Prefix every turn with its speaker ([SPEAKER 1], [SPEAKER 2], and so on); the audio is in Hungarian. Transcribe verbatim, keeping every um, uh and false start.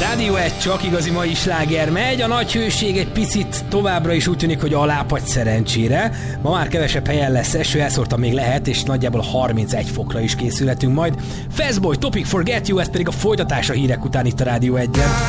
[SPEAKER 1] Rádió egy, csak igazi mai sláger megy. A nagy hőség egy picit továbbra is úgy tűnik, hogy alápagy szerencsére. Ma már kevesebb helyen lesz eső, elszórtan még lehet, és nagyjából harmincegy fokra is készülhetünk majd. Fastboy, Topic Forget You, ez pedig a folytatás a hírek után itt a Rádió egyen.